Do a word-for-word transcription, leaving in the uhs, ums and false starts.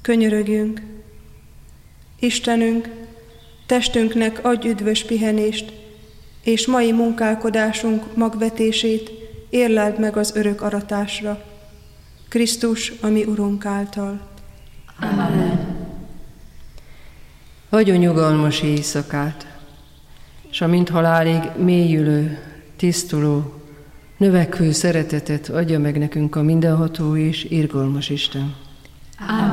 könyörögjünk. Istenünk, testünknek adj üdvös pihenést, és mai munkálkodásunk magvetését érleld meg az örök aratásra. Krisztus, a mi Urunk által. Amen. Adjon nyugalmas éjszakát, s a mint halálig mélyülő, tisztuló, növekvő szeretetet adja meg nekünk a mindenható és irgalmas Isten. Amen.